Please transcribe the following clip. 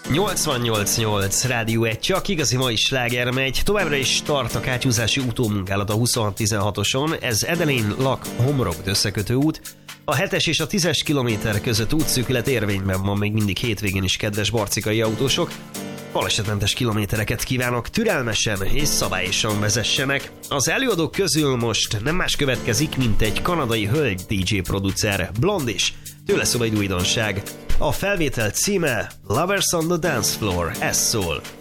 88.8 Rádió 1, csak igazi mai sláger megy. Továbbra is tart a kátyúzási utómunkálat a 2616-oson. Ez Edelén-Lak-Homrogd összekötő út. A 7-es és a 10-es kilométer között útszűkület érvényben van még mindig hétvégén is, kedves barcikai autósok. Balesetmentes kilométereket kívánok, türelmesen és szabályosan vezessenek. Az előadók közül most nem más következik, mint egy kanadai hölgy DJ producer, Blondis. Tőle szól egy újdonság. A felvétel címe Lovers on the Dance Floor, ez szól.